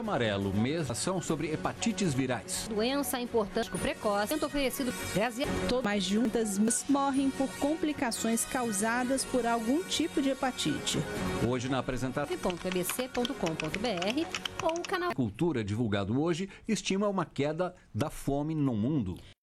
Amarelo, ação sobre hepatites virais. Doença importante precoce, oferecido mais de muitas morrem por complicações causadas por algum tipo de hepatite. Hoje na apresentação .bbc.com.br ou o canal Cultura divulgado hoje estima uma queda da fome no mundo.